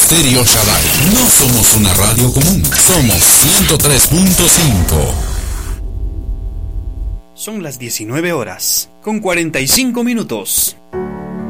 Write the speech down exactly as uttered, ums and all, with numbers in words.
Estéreo Shaddai. No somos una radio común, somos ciento tres punto cinco. Son las diecinueve horas, con cuarenta y cinco minutos.